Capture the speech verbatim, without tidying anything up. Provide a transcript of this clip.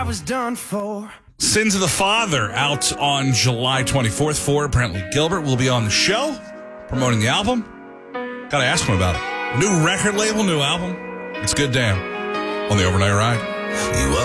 I was done for. Sins of the Father out on July twenty-fourth for apparently Gilbert will be on the show promoting the album. Gotta ask him about it. New record label, new album. It's good, damn. On the Overnight Ride.